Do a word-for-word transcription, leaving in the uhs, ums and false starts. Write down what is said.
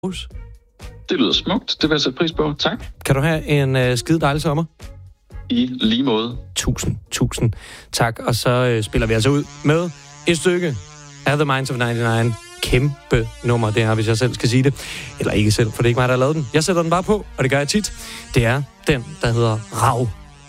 Det lyder smukt. Det vil jeg sætte pris på. Tak. Kan du have en øh, skide dejlig sommer? I lige måde. Tusind, tusind tak. Og så øh, spiller vi altså ud med et stykke af The Minds of nioghalvfems. Kæmpe nummer, det her, hvis jeg selv skal sige det. Eller ikke selv, for det er ikke mig, der har lavet den. Jeg sætter den bare på, og det gør jeg tit. Det er den, der hedder Rav.